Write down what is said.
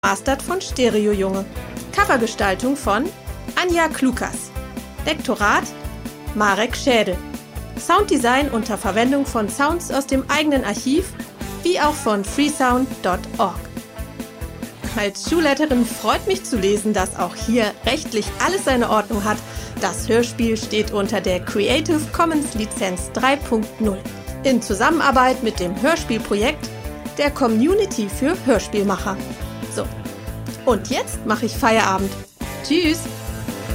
Mastert von Stereo Junge. Covergestaltung von Anja Klukas. Lektorat Marek Schädel. Sounddesign unter Verwendung von Sounds aus dem eigenen Archiv, wie auch von freesound.org. Als Schulleiterin freut mich zu lesen, dass auch hier rechtlich alles seine Ordnung hat. Das Hörspiel steht unter der Creative Commons Lizenz 3.0 in Zusammenarbeit mit dem Hörspielprojekt der Community für Hörspielmacher. So, und jetzt mache ich Feierabend. Tschüss!